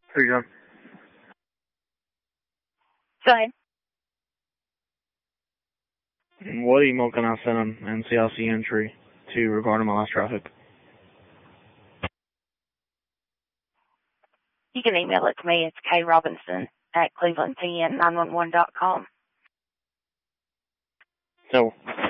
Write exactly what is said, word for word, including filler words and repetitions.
Here you Go ahead. go. What email can I send an N C I C entry to regarding my last traffic? You can email it to me. It's K Robinson at cleveland t n nine one one dot com. So,